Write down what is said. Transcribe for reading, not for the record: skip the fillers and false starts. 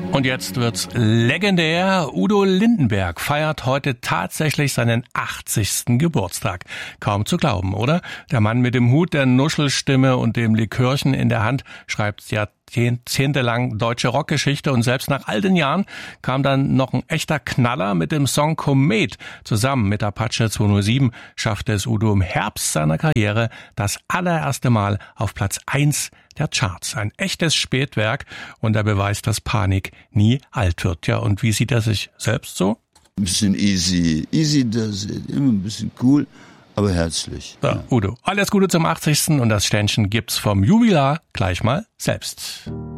Und jetzt wird's legendär. Udo Lindenberg feiert heute tatsächlich seinen 80. Geburtstag. Kaum zu glauben, oder? Der Mann mit dem Hut, der Nuschelstimme und dem Likörchen in der Hand schreibt jahrzehntelang deutsche Rockgeschichte, und selbst nach all den Jahren kam dann noch ein echter Knaller mit dem Song Komet. Zusammen mit Apache 207 schaffte es Udo im Herbst seiner Karriere das allererste Mal auf Platz 1 der Charts. Ein echtes Spätwerk und der Beweis, dass Panik nie alt wird. Ja, und wie sieht er sich selbst so? Ein bisschen easy does it, immer ein bisschen cool, aber herzlich. Ja, Udo, alles Gute zum 80. und das Ständchen gibt's vom Jubilar gleich mal selbst.